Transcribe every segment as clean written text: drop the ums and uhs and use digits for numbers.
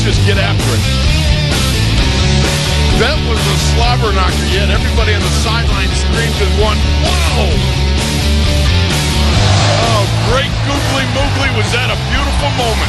just get after it. That was a slobber knocker, yet everybody on the sideline screamed as one. Whoa! Oh, great googly moogly. Was that a beautiful moment?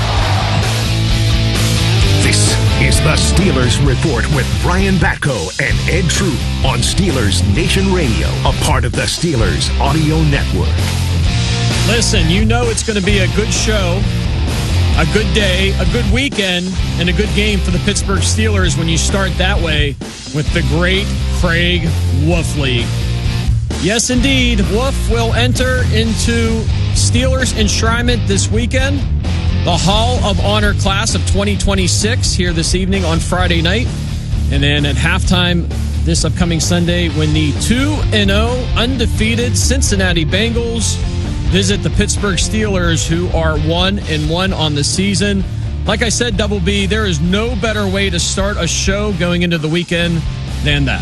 This is the Steelers Report with Brian Batko and Ed Troop on Steelers Nation Radio, a part of the Steelers Audio Network. Listen, you know it's going to be a good show, a good day, a good weekend, and a good game for the Pittsburgh Steelers when you start that way with the great Craig Wolfley. Yes, indeed, Wolf will enter into Steelers enshrinement this weekend. The Hall of Honor class of 2026 here this evening on Friday night. And then at halftime this upcoming Sunday when the 2-0 undefeated Cincinnati Bengals visit the Pittsburgh Steelers, who are 1-1 on the season. Like I said, Double B, there is no better way to start a show going into the weekend than that.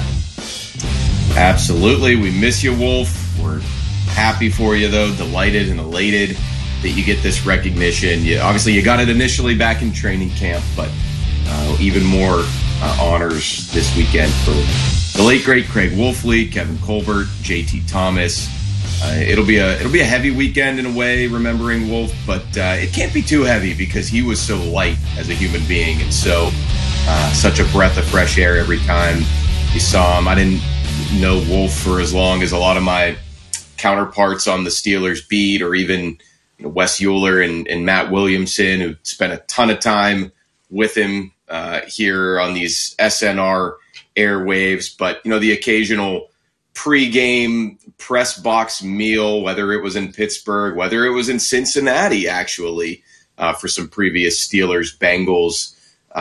Absolutely. We miss you, Wolf. We're happy for you, though, delighted and elated that you get this recognition. Obviously, you got it initially back in training camp, but even more honors this weekend for the late, great Craig Wolfley, Kevin Colbert, JT Thomas. It'll be a heavy weekend in a way, remembering Wolf, but it can't be too heavy because he was so light as a human being and so such a breath of fresh air every time you saw him. I didn't know Wolf for as long as a lot of my counterparts on the Steelers beat, or even Wes Euler and Matt Williamson, who spent a ton of time with him here on these SNR airwaves. But, the occasional pregame press box meal, whether it was in Pittsburgh, whether it was in Cincinnati, actually, for some previous Steelers-Bengals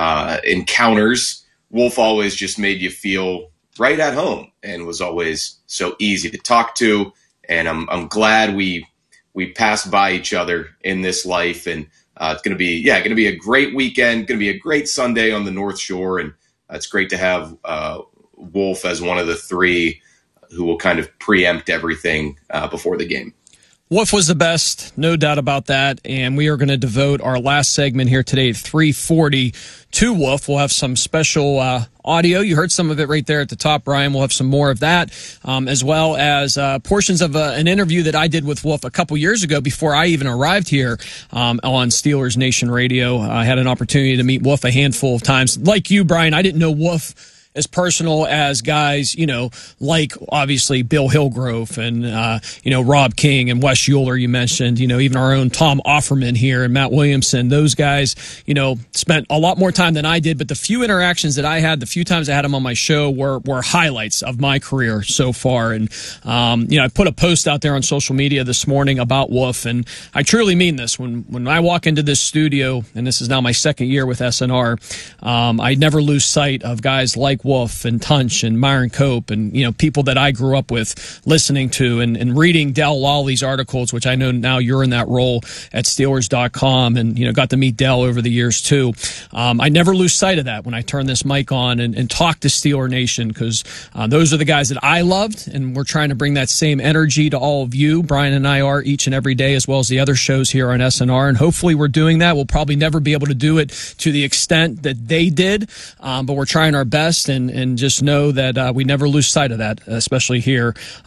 encounters, Wolf always just made you feel right at home and was always so easy to talk to. And I'm glad we passed by each other in this life, and it's going to be a great weekend. Going to be a great Sunday on the North Shore, and it's great to have Wolf as one of the three who will kind of preempt everything before the game. Wolf was the best, no doubt about that, and we are going to devote our last segment here today at 3:40 to Wolf. We'll have some special audio. You heard some of it right there at the top, Brian. We'll have some more of that, as well as portions of an interview that I did with Wolf a couple years ago before I even arrived here on Steelers Nation Radio. I had an opportunity to meet Wolf a handful of times. Like you, Brian, I didn't know Wolf as personal as guys, like obviously Bill Hillgrove and, Rob King and Wes Euler, you mentioned, even our own Tom Offerman here and Matt Williamson. Those guys, spent a lot more time than I did, but the few interactions that I had, the few times I had them on my show were highlights of my career so far. And, I put a post out there on social media this morning about Wolf, and I truly mean this. When I walk into this studio, and this is now my second year with SNR, I never lose sight of guys like Wolf and Tunch and Myron Cope and, people that I grew up with listening to and reading Dell Lawley's articles, which I know now you're in that role at Steelers.com and, got to meet Dell over the years too. I never lose sight of that when I turn this mic on and talk to Steeler Nation, because those are the guys that I loved, and we're trying to bring that same energy to all of you. Brian and I are each and every day, as well as the other shows here on SNR, and hopefully we're doing that. We'll probably never be able to do it to the extent that they did, but we're trying our best. And just know that we never lose sight of that, especially here